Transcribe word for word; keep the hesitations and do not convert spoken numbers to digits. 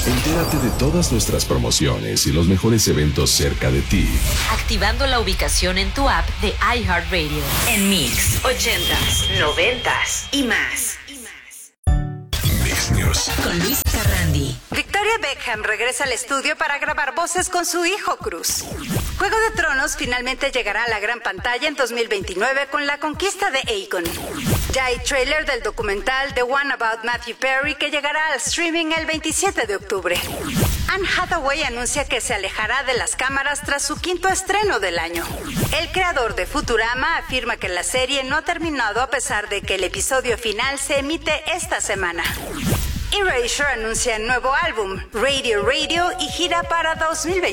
Entérate de todas nuestras promociones y los mejores eventos cerca de ti, activando la ubicación en tu app de iHeartRadio. En Mix, ochentas, noventas y más. Mix News. Con Luis Carrandi. Victoria Beckham regresa al estudio para grabar voces con su hijo Cruz. Juego de Tronos finalmente llegará a la gran pantalla en dos mil veintinueve con la conquista de Aegon. Ya hay tráiler del documental The One About Matthew Perry que llegará al streaming el veintisiete de octubre. Anne Hathaway anuncia que se alejará de las cámaras tras su quinto estreno del año. El creador de Futurama afirma que la serie no ha terminado a pesar de que el episodio final se emite esta semana. Erasure anuncia nuevo álbum, Radio Radio, y gira para dos mil veinte.